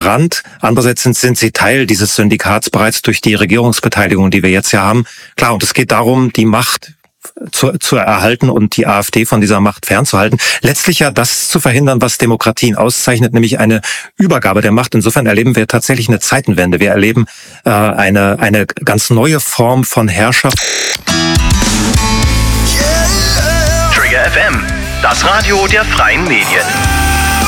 Rand. Andererseits sind sie Teil dieses Syndikats bereits durch die Regierungsbeteiligung, die wir jetzt ja haben. Klar, und es geht darum, die Macht zu erhalten und die AfD von dieser Macht fernzuhalten. Letztlich ja das zu verhindern, was Demokratien auszeichnet, nämlich eine Übergabe der Macht. Insofern erleben wir tatsächlich eine Zeitenwende. Wir erleben eine ganz neue Form von Herrschaft. Trigger FM, das Radio der freien Medien.